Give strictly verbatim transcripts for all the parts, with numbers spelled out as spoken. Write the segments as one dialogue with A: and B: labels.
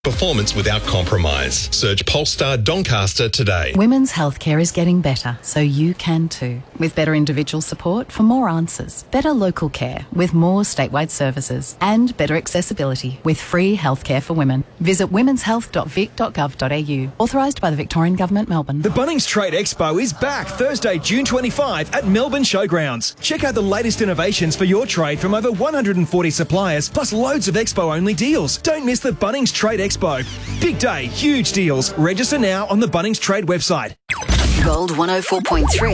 A: Performance without compromise. Search Polestar Doncaster today.
B: Women's healthcare is getting better, so you can too. With better individual support for more answers, better local care with more statewide services, and better accessibility with free healthcare for women. Visit womens health dot vic dot gov dot a u. Authorised by the Victorian Government, Melbourne.
C: The Bunnings Trade Expo is back Thursday, June twenty-fifth at Melbourne Showgrounds. Check out the latest innovations for your trade from over one hundred forty suppliers, plus loads of Expo-only deals. Don't miss the Bunnings Trade Expo. Big day, huge deals. Register now on the Bunnings Trade website.
D: Gold one oh four point three.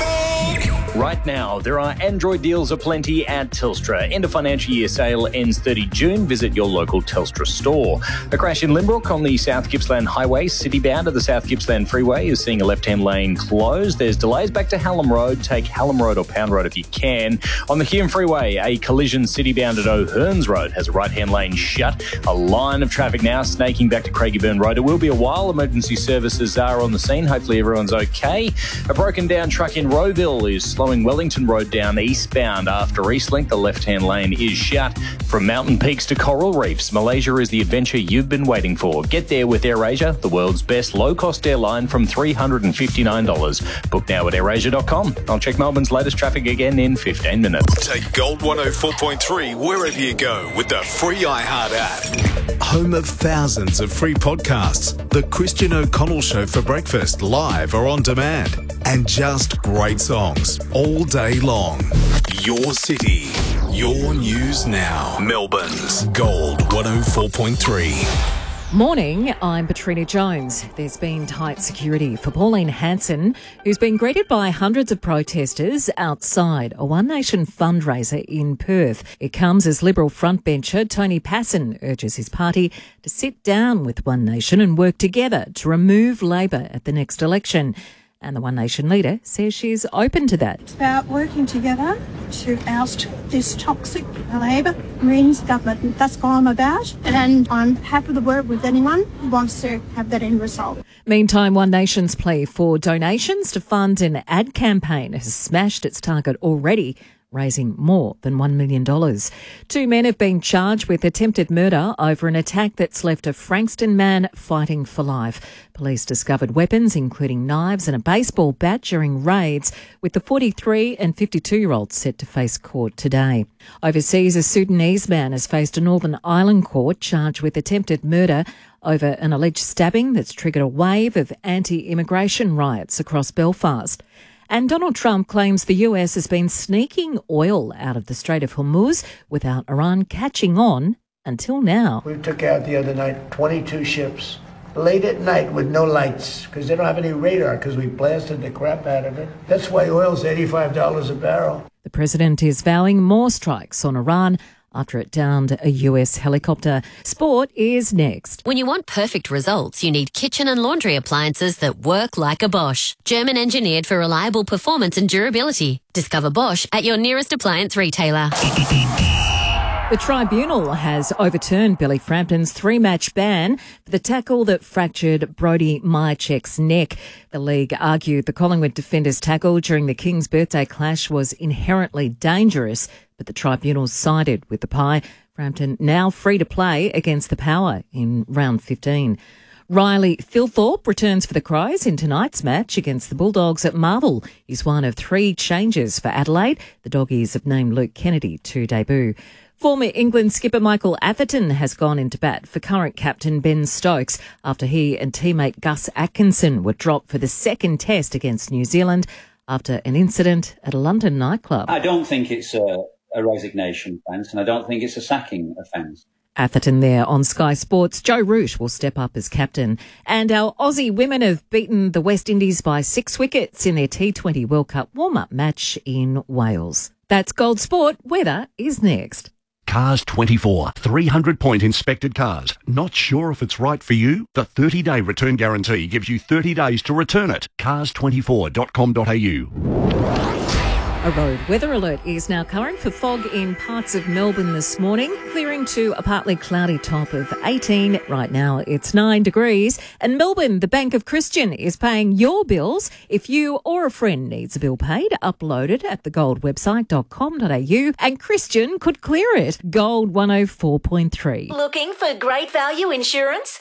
E: Right now, there are Android deals aplenty at Telstra. End of financial year sale ends thirtieth of June. Visit your local Telstra store. A crash in Limbrook on the South Gippsland Highway. City bound of the South Gippsland Freeway is seeing a left-hand lane closed. There's delays back to Hallam Road. Take Hallam Road or Pound Road if you can. On the Hume Freeway, a collision city bound at O'Hearns Road has a right-hand lane shut. A line of traffic now snaking back to Craigieburn Road. It will be a while. Emergency services are on the scene. Hopefully everyone's okay. A broken down truck in Rowville is slowing Wellington Road down eastbound after Eastlink. The left-hand lane is shut. From mountain peaks to coral reefs, Malaysia is the adventure you've been waiting for. Get there with AirAsia, the world's best low-cost airline from three hundred fifty-nine dollars. Book now at air asia dot com. I'll check Melbourne's latest traffic again in fifteen minutes.
A: Take Gold one oh four point three wherever you go with the free iHeart app. Home of thousands of free podcasts. The Christian O'Connell Show for breakfast, live or on demand. And just great songs all day long. Your city, your news now. Melbourne's Gold one oh four point three.
F: Morning, I'm Patrina Jones. There's been tight security for Pauline Hanson, who's been greeted by hundreds of protesters outside a One Nation fundraiser in Perth. It comes as Liberal frontbencher Tony Passon urges his party to sit down with One Nation and work together to remove Labor at the next election. And the One Nation leader says she's open to that.
G: It's about working together to oust this toxic Labor Greens government. That's what I'm about. And I'm happy to work with anyone who wants to have that end result.
F: Meantime, One Nation's plea for donations to fund an ad campaign has smashed its target already, raising more than one million dollars. Two men have been charged with attempted murder over an attack that's left a Frankston man fighting for life. Police discovered weapons, including knives and a baseball bat, during raids, with the forty-three and fifty-two-year-olds set to face court today. Overseas, a Sudanese man has faced a Northern Ireland court charged with attempted murder over an alleged stabbing that's triggered a wave of anti-immigration riots across Belfast. And Donald Trump claims the U S has been sneaking oil out of the Strait of Hormuz without Iran catching on until now.
H: We took out the other night twenty-two ships late at night with no lights because they don't have any radar because we blasted the crap out of it. That's why oil's eighty-five dollars a barrel.
F: The president is vowing more strikes on Iran after it downed a U S helicopter. Sport is next.
D: When you want perfect results, you need kitchen and laundry appliances that work like a Bosch. German engineered for reliable performance and durability. Discover Bosch at your nearest appliance retailer.
F: The tribunal has overturned Billy Frampton's three-match ban for the tackle that fractured Brody Myercheck's neck. The league argued the Collingwood defender's tackle during the King's birthday clash was inherently dangerous, but the tribunal sided with the Pie. Frampton now free to play against the Power in round fifteen. Riley Thilthorpe returns for the Crows in tonight's match against the Bulldogs at Marvel. He's one of three changes for Adelaide. The Doggies have named Luke Kennedy to debut. Former England skipper Michael Atherton has gone into bat for current captain Ben Stokes after he and teammate Gus Atkinson were dropped for the second test against New Zealand after an incident at a London nightclub.
I: I don't think it's a, a resignation offence and I don't think it's a sacking offence.
F: Atherton there on Sky Sports. Joe Root will step up as captain. And our Aussie women have beaten the West Indies by six wickets in their T twenty World Cup warm-up match in Wales. That's Gold Sport. Weather is next.
J: Cars twenty-four, three hundred point inspected cars. Not sure if it's right for you? The thirty day return guarantee gives you thirty days to return it. cars twenty-four dot com dot a u.
F: A road weather alert is now current for fog in parts of Melbourne this morning, clearing to a partly cloudy top of eighteen. Right now it's nine degrees. And Melbourne, the Bank of Christian, is paying your bills. If you or a friend needs a bill paid, upload it at the gold website dot com dot a u and Christian could clear it. Gold one oh four point three.
K: Looking for great value insurance?